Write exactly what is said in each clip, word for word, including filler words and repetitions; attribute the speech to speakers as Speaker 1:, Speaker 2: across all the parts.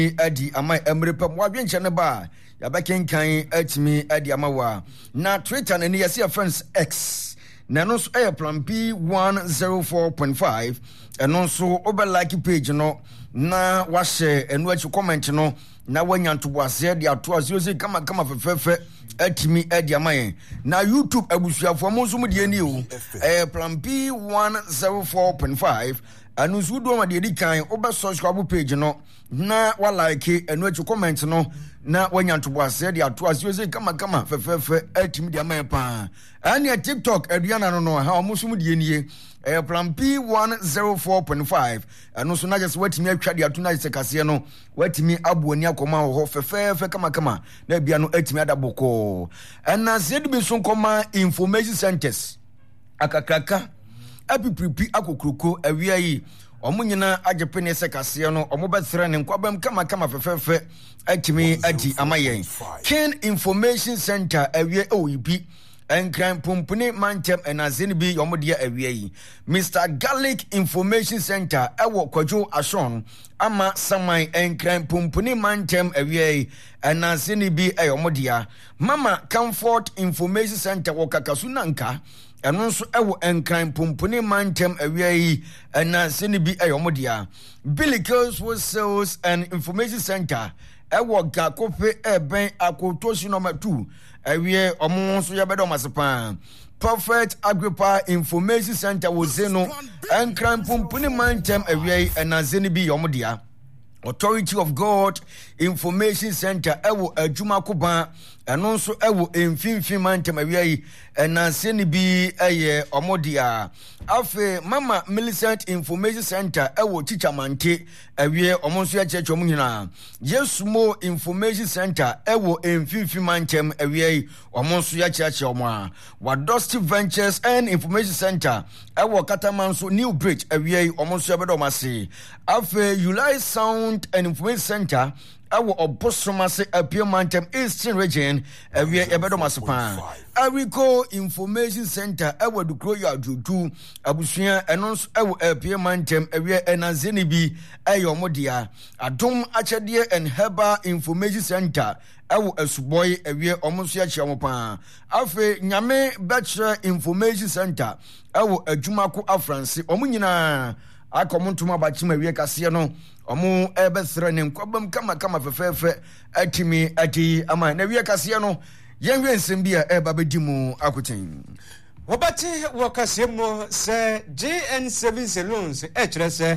Speaker 1: adi ama emrepam wadwenche ne ba ya bekenkan atimi adi ama wa na Twitter na ni yesi friends X na no so e plan B one oh four point five eno so oba like page no na wa share eno achi comment no na wanya ntobwase de ato aso kama kama fefefe atimi adi ama yen na YouTube abusuafo mo so mu de ani o eh plan B one oh four point five anu so do ma de di kan oba subscribe page no na wa like enu achi comment no na wanya ntobwase de ato aso kama kama fefefe atimi de ama pa ani TikTok aduana no no ha omo so mu de ani eh plan B one oh four point five anu so na just watimi atwa de ato na sekase no watimi abuani akoma ho fefefe kama kama na bia no atimi adaboko ana zedi bi so koma information centers akakraka apipripi akokruko awia yi omunyina agepene sekase no omobesere ne nkwabam kama kama fefefe atimi adi amayen Ken Information Center awia oibi enkran pumpune mantem enazeni bi yomodia awia yi Mister Garlic Information Center ewo kwajo ashon ama samai enkran pumpune mantem awia yi enazeni bi eyomodia Mama Comfort Information Center wokakasunanka eno nso ewo enkran pumpune mantem awia yi enazeni bi eyomodia Billy Girls Sales and Information Center ewo gakope eben akotoshi number two ewie omo so yabedo masepa Prophet Agrippa Information Center wozeno enkran pumpuni mantem ewie enazeni bi yomodia Authority of God Information Center ewo adwuma koba eno nso ewo emfinfin mantem ewie enazeni bi eye omodia afe Mama Millicent Information Center ewo Chichamante ewie omo nso ya checho munyina Yesumo Information Center ewo emfinfin mantem ewie omo nso ya cheche omo Wadosti Ventures and Information Center ewo Katamanso New Bridge ewie omo nso ya bedo mase afe Ulai Sound and Information Center awo obosomase apia mantem Eastern Region ewie ebedo masepa Arico Information Center ewo dukro ya adudu abusua enons ewo apia mantem ewie enazeni bi ayomodia Adom Achede and Herbal Information Center ewo Asuboy ewie omonso ya chiamopa afe Nyame Bachelor Information Center ewo adwumako afranse omunyina akomontuma bachima wie kase no omo ebesere ne nkwabam kama kama fefefe atimi ati ama na wie kase no yenwe nsem bia eba bedimu akotin
Speaker 2: Wabati wakase mo se J N seven Salons e kire se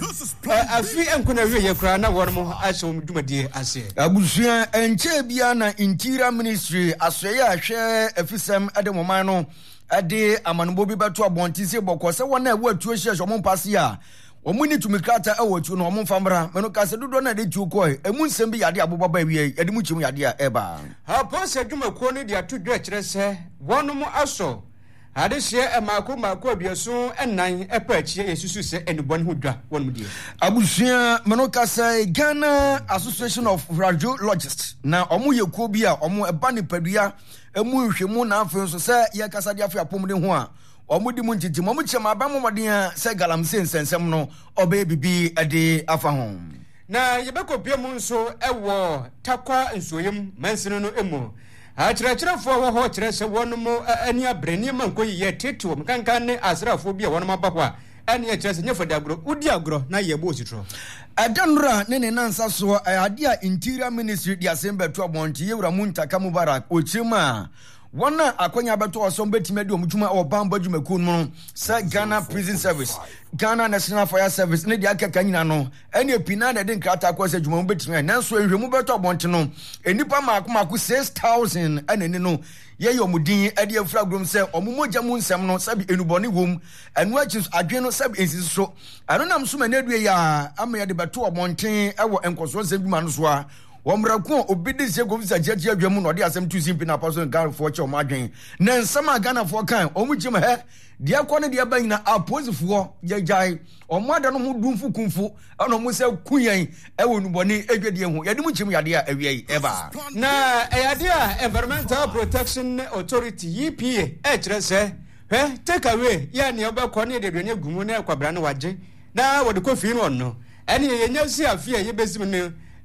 Speaker 2: afi enkuna wie yakura na wormo aso mdumadi ase
Speaker 1: abusua enche bia na Interior Ministry asoye ahwe afisem ademoman no ade amanubo bi beto abonti se bokose wona e watu hye hye mo mpase a omuni tumikata awatu no mo famra meno kase dodo na de tuko e emu nsem bi yade abobaba wie yade mu chimu yade a eba
Speaker 2: ha pose adwumakuo ne de atu dwa kire se wono mo aso ade hye e mako mako abiaso enan epa achie yesusu se enubon ho dwa wono die
Speaker 1: abusua meno kase Ghana Association of Radiologists na omo yekuo bi a omo eba ne padua emu hwemu na afi so se ye kasa de afi apom de ho a omudi mu ntiti mo chema abamu modin se galamse nsensem no obe bibi ade afa ho
Speaker 2: na yebekopie mu nso ewo takwa nsoyem mansino no emu a kirachirafo wo ho kirese wono mo ani abrani mankoyi ye tetu mkankan ne asrafo bia wono mabahwa ani ye kirese nyefodi agro udi agro na ye bo ositro
Speaker 1: adanura ne ne nansa so ade a Interior Ministry dia sembe to abonti yewura muntaka Mubarak ochima wana akonya beto osom betime de omutuma obamba dwumaku no sa Ghana Prison Service Ghana National Fire Service ne de akaka nyina no ene epina na de nkrata akwose dwuma betime nanso ehwemu beto obonte no enipa maako maako six thousand anene no ye yomudin ade afra grom se omumogya mu nsem no sabi enubone wom anu achi adwen no sabi ensisi so anu nam so manadue ya ama ye de beto obonte ewo enkoso nsem dwuma no so a womrako obidi se go visa jeje adwamu no de asem tusim pina paso Ghana fo che omadwen na nsama Ghana fo kan omugim he de akone de abanyina aposifo jejai omada no ho dumfu kumfu ana mo se kuyen ewo nubone edwede ho yade mu chim yade a awie eba
Speaker 2: na eyade a Environmental Protection Authority E P A e kire se he take away ya ne obekọ ne de dwene gumu na kwabra ne waje na wode kofi no no ene ye nya si afia ye bezim ne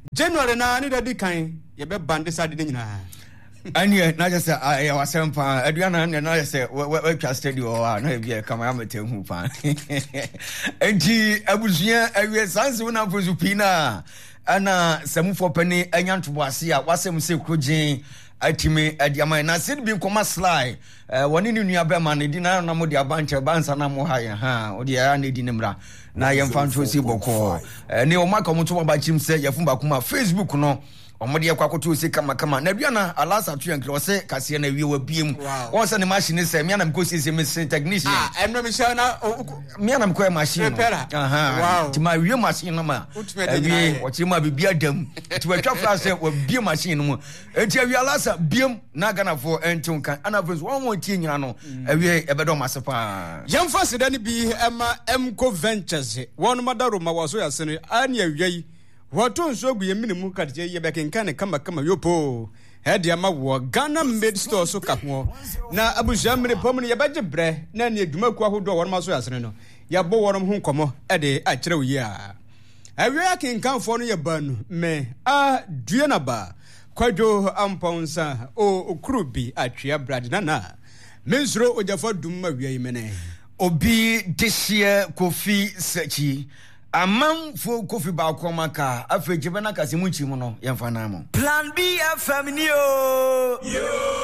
Speaker 2: January na ni dadi kan ye be bande sade ni nyina
Speaker 1: Anya na just say I was saying pa aduana na na say we twa studio o na be kama ya metehu pa enti abusua awie sanse wona fozu pina ana samufo pani anyantobo ase a wasem se krogin atime adiama na sid bi koma slide woni ni nua be ma ne di na na mo di abanche bansa na mo ha ha odi ya na di nemra na yemfa ntwo si boko ne o maka mo to ba chim se yefumba kuma Facebook no omode yakwa koto se kama kama na duana alasa tu yankro se kase na wie wa biem won se ne machine se me na mko sese me technician
Speaker 2: ah emno me sha na
Speaker 1: me na mko machine aha ti ma wie machine no ma wie o ti ma bibia dam ti wa twa fra se wa biem machine no enti awie alasa biem na gana for entin kan ana friends won won ti nyina no awie ebedo masepa
Speaker 2: yemfa se da ne bi ema Emco Ventures won madaro ma waso ya se ne ani awie Wato nso gu yemini mu kadje ye bekenkan kama kama yopo hede ama wo Ghana made store so ka ho na abusha mre pom ne ye baje bre na ne adwuma ku ahodo won ma so yasene no ye bo won ho nkomo ede a kire wo yi a awie akenkan fo no ye banu me a due na ba kwadwo amponsa o okrubi atwea brad na na mensuro ojafo dum ma wie yi mene
Speaker 1: obi deshie Kofi Sechi Amam fo Kofi ba akromaka afeje bena kase munchi mu no yemfa na mo Plan B F M ni o yo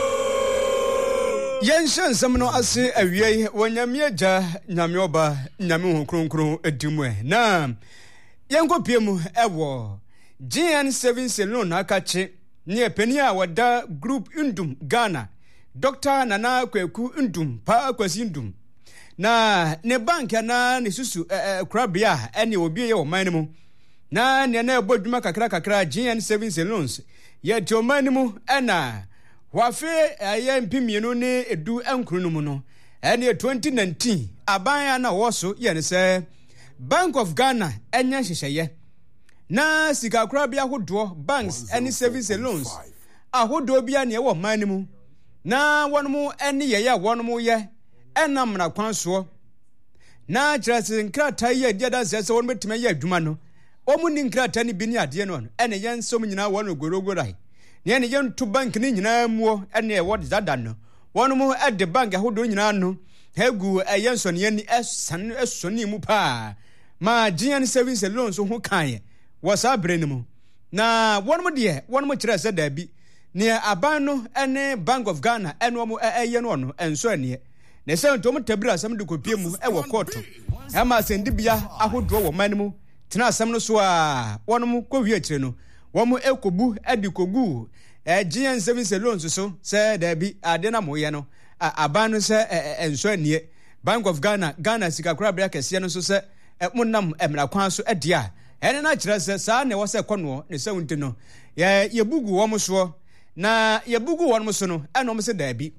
Speaker 2: yenshan samno ase awie wonyamieja nyame oba nyame hu kronkron edimu e na yenkopie mu ewo G N seven Salon akache ne epani a wada group Ndum Ghana Doctor Nana Kweku Ndum pa akwasi Ndum na ne bank na ne susu eh, eh, krabia ene obi ye o man mu na ne na boduma kakra kakra G N seven Salons ye to man mu ena wafe aye mpimienu ne edu enkuru mu no ene twenty nineteen aban na woso ye ne se Bank of Ghana enya hyehyeye na sika krabia hodo banks ene seven Salons ahodo bia ne wo man mu na wonmu ene ye ya wonmu ye enam na kwanso na kyerɛse nkrata yi adia sɛ sɛ wɔn betime yɛ adwuma no wɔn ni nkrata ni bi ni ade no ɛne yɛn som nyinaa wɔn ogorogorai ne ɛne yɛn to bank ni nyinaa muo ɛne ɛwɔ dada no wɔn mu ɛde bank ahodo nyinaa no hegu ɛyɛ nsɔne ni ɛsan ɛsɔne mu pa ma G N seven Salons ho kan wɔ saa bere no mu na wɔn mu deɛ wɔn mu kyerɛ sɛ dabi ne aban no ɛne Bank of Ghana ɛne wɔn ɛyɛ no no ɛnso ɛne ne se ntom tabira asem de kopie mu e wo koto e ma sendibia ahodo wo man mu tena asem no so a wonom kowie akire no wo mu ekobu adi kogu e G N seven Salons so se da bi ade na moye no aban no se enso anie Bank of Ghana Ghana sika kura bra kese no so se monam emra kwan so ade a ene na kire se sa ne wo se kono ne se wunti no ye yebugu wo mo so na yebugu wo mo so no enom se da bi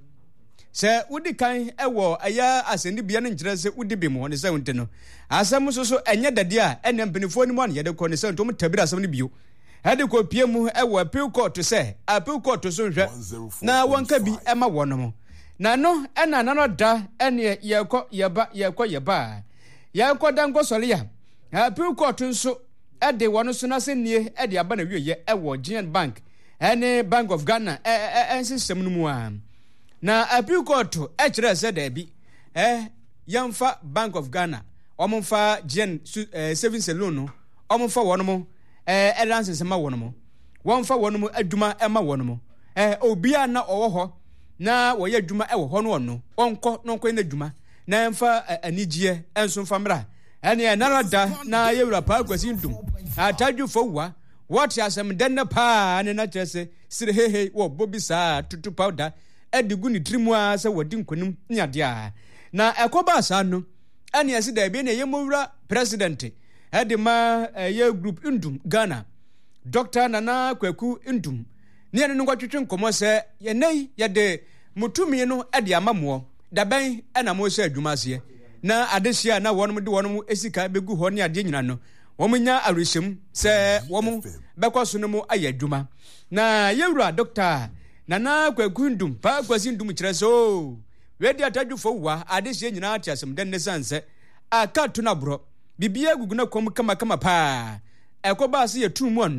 Speaker 2: se udi kan ewo aya asendi bia ne nkyerɛ se udi bi mo ne se wonte no asɛm so so enye dade a ene mpanifo ni mo an yede kɔ ne se ntom tabira asɛm ne bio hade kɔ pie mu ewo appeal court se appeal court so hwɛ na wonka bi ema wono mo na no ena na no da ene ye kɔ yeba ye kɔ yeba ye kɔ dan kɔ sɔre ya appeal court nso ede wono so na se nie ede aba na wiye ewo G N Bank ene Bank of Ghana eh ensesem no mu a na appeal court e kire se da bi eh yamfa Bank of Ghana omfa G N seven Salon no omfa wono eh elanse ma wono wonfa wono adwuma ema wono eh obia na owo ho na wo ye adwuma e wo ho no ono onko nonko na adwuma na mfa anigye enso mfa mra ene na rada na yewura pa kwasi ndum atadwu fowa what asem den na pa ne na kyerese sire hehe wo bobisa tutu powder edigu ni trimu a se wodi nkonim nyade a na ekoba asa no ane ase da bi na yemowura president edi ma ye group Ndum Ghana Doctor Nana Kweku Ndum ne ene ngwatwetwe nkomo se ye nei ye de mutumi no edi amamo da ban ena mo se adwuma ase na adehia na wonom de wonom esika begu ho ne ade nyina no womunya arishem se womu bekoso no mu ayadwuma na yewura Doctor Nana Kweku Ndum pa kwasi Ndum kyerɛ so wedi atadwufo wa adehye nyina atiasem den ne sanse aka to na bro bibia gugu na kom kama kama pa ekoba se yetu mu no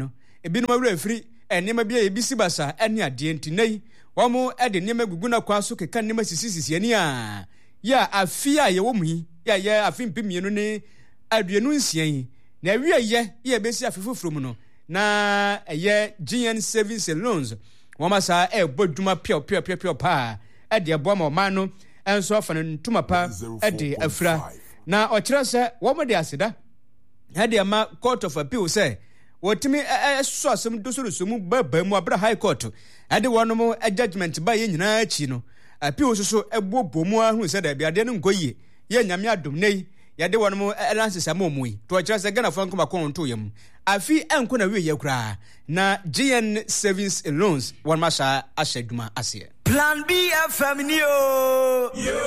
Speaker 2: ebinom awura free enema bia ebisi basa ene ade ntinai wamo ede nema gugu na kwa so keka nema sisisisi ani a ya afia ye wo mu yi ya ye afimpi mienu ne aduenu nsian na awie ye ye besi afifufuru mu no na ye G N Savings and Loans wama sa e boduma pio pio pio pio pa ede abo ma ma no enso afa no ntuma pa ede afra na okira se wamo de aseda ede ama Court of Appeal say wotimi eso asem dosorusumu baba mu abra High Court ade wono judgment ba ye nyina achi no appeal so ebobomu ahu se da bia de no nkoyie ye nyame adom nei ya de wono elanses amomui to okira se Ghana Franco makonto yam afi enko na wie ye kura na G N Savings and Loans won masha asheduma ase
Speaker 1: Plan B F M ni o yo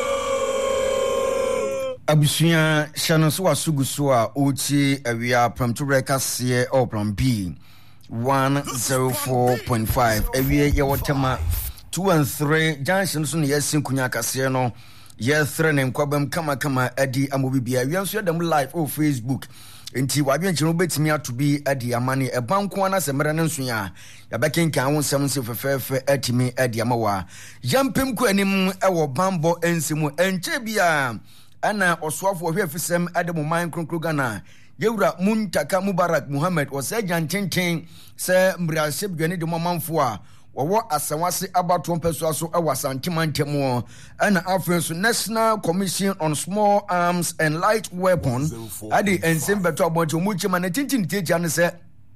Speaker 1: abusuya shano so asugu so a ochi awia pramto rekase o Plan B one oh four point five awia ye wotema two and three junction so ne yasin kunya kase no ye thre ne nkwabam kama kama adi amobibia awia so yadam live o Facebook enti wadwen chiro betimi ato bi adi amane e banko ana semere ne nso ya ya bekenkan won sem se fefefe atimi adi amawa yampem ku anim e wo bambo ensimu enche bia ana oswafo ohwe afisem ademo man kronkro Ghana yewura Muntaka Mubarak Muhammad wose jantintin se mbraseb dwane de mamanfo a wowo asanwase abato mpeso aso awasantimantemo ana afenso National Commission on Small Arms and Light Weapons ade ensem beto abonto mu chima na tintin teja ne se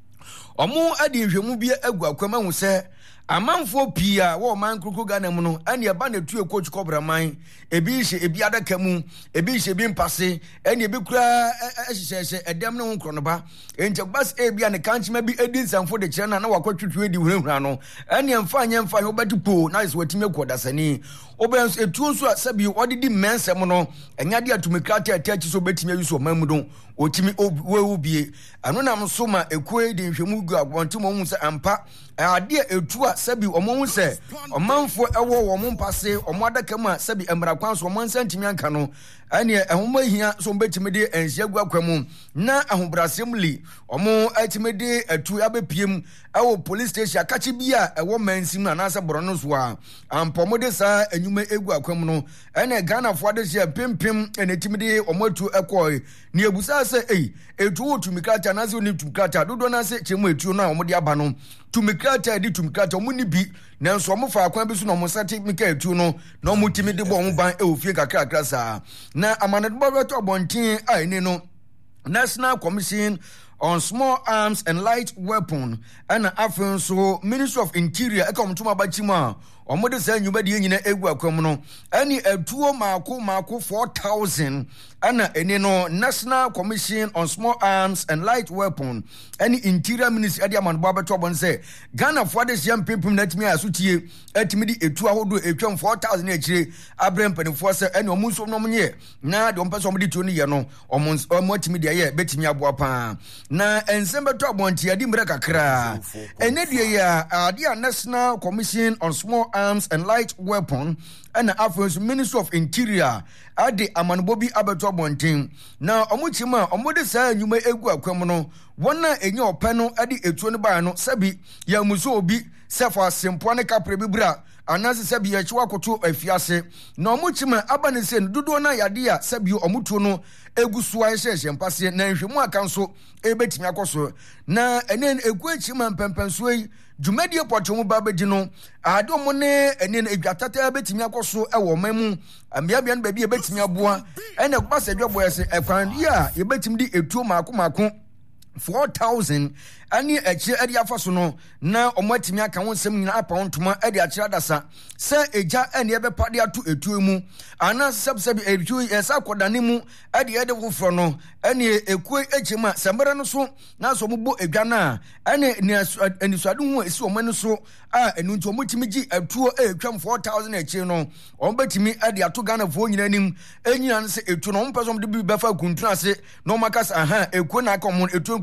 Speaker 1: omo ade hwemu bia agu akwama hu se amanfo pia wo man kroko Ghana mu no ane eba na tu ekochi kobraman ebi hye ebi adaka mu ebi hye bi mpase ane ebi kura ehyehyehye edem ne ho nkro no ba enti bas ebi ane kanchima bi edin sanfo de kire na na wakotwetwe di hurahura no ane mfa anya mfa obati po na is watime kodasani obens etu so asabi odidi mensem no enyade atumikata atachi so betime yuso mamu don otimi wewu bie ano na mso ma ekue de hwemu gu agwonto hu se ampa ade etu a sabi omo se omanfo ewo wo mo mpase omo adaka mu a sabi emra kwan so omo nsantimi anka no ane ehoma hia so betime de enhyiagu akwam na ahobrasem omo atimede atu abepiem ewo police station akachi bia ewo mansim na nasa borono so a ampomode sa enyuma egu akwam no ane Ghana fo ade sia pimpim enetimede omo atu ekoi ni ebusa se ei etu otumikata na se oni tumikata dodo na se chemu etu na omo de aba no tumikata di tumikata omo ni bi nanso omo fa akwan bi so na omo sati mika etu no na omo timide bo omo ban e ofie kakra kakra sa na amane do beto abontin ai ni no National Commission on Small Arms and Light Weapon and Afenso Ministry of Interior ekomtuma bachima omode sa nyuba de nyina egu akwam no ani atuo maako maako four thousand ana eni no National Commission on Small Arms and Light Weapon ani Interior Ministry ade amano babeto bon se Ghana for de siam pempem na timi asotie atimi di etu ahodo etwam four thousand akire abrempani for se ani omunso no mnye na de ompeso omde tuo ni ye no omons omotimi de ye betimi aboa pa na ensembeto abonti adi mbre kakra ene de ya ade a National Commission on Small Arms and Light Weapon and the Afghan Ministry of Interior ade amanobobi abeto bonten na omuchima omode sa nyuma egu akwam no wona enye openo ade etuo ne ba no sabi ya muso obi sefa sempo ne kapre bibra anase sabi ya chiwa koto afiase na omuchima abane se dodo na yade a sabi omutuo no egu suwa ehye mpase na nhwemu akanso ebetimi akoso na enen egu achima mpempenso yi Jumedie potomu babeji no ade mo ne ene na edwatata betimi akoso e wo mamu ambiabia no ba bi e betimi aboa ene kwa se dwobo ese ekwan ya ye betimi di etuo maako maako four thousand ani eche ade afaso no na omwatimi aka wonsem nyina apa ntoma ade akira dasa se eja ene ebe pade ato etuo mu ana sebseb etuo esa kodane mu ade ede wofro no ene ekue echema sembere no so na so mubo edwana ene eni so ade hu esi omane so a enu nto mutimi gi etuo etwam four thousand eche no ombetimi ade ato Ghana fo nyina nim enyina no se etuo no ompeso mde bi befa kuntuna se no makasa aha ekue na aka mo etuo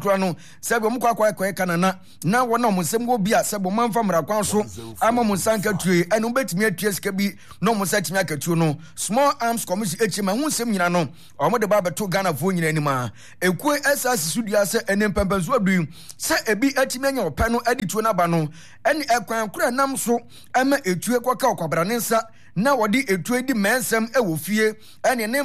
Speaker 1: kura no sɛ bɛ mu kwa kwa kwa kanana na wɔna mo nsɛm go bia sɛ bɔ manfa mrakwan so ama mo sanka tue ɛne wobɛtumi atue sika bi no mo sɛ timi akatuo no Small Arms Commission echi ma hu nsɛm nyina no ɔmo de ba beto Ghana fo nyina anima ekue esase sudua sɛ ene mpampanso adu sɛ ebi atimi anya opɛ no adi tuo na ba no ɛne ɛkwan kura nam so ɛma etue kwaka okwabrane nsa na wɔde etue di mensɛm ɛwɔ fie ɛne ne